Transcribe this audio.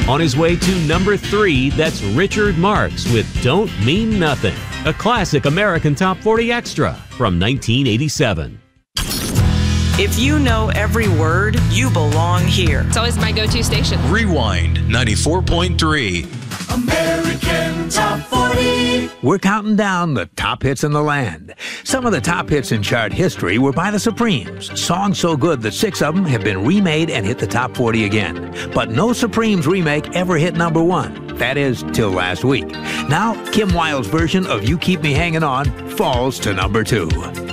On his way to number 3, that's Richard Marx with Don't Mean Nothing, a classic American Top 40 extra from 1987. If you know every word, you belong here. It's always my go-to station. Rewind 94.3. American Top 40. We're counting down the top hits in the land. Some of the top hits in chart history were by the Supremes. Songs so good that 6 of them have been remade and hit the top 40 again. But no Supremes remake ever hit number 1. That is, till last week. Now, Kim Wilde's version of You Keep Me Hanging On falls to number 2.